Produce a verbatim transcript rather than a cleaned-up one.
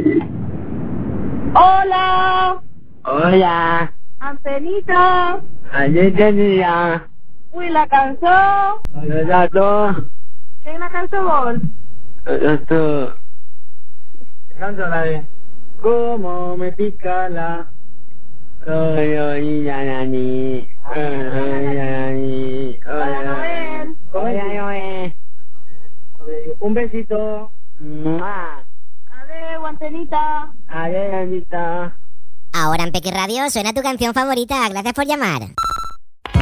Hola. Hola. Antenita. Ayer tenía. Uy, la cançó. Los datos. Quina cançó vol? Los datos. Canto la de. Cómo me pica la. Oy, oy, ya, ya, ni. Oy, oy, ya, ya, ni. Hola, Noel. Hola, Noel. Un besito. ¡Mua! Adeu, Antenita. Adiós, Anita. Ahora en Peque Radio suena tu canción favorita. Gracias por llamar.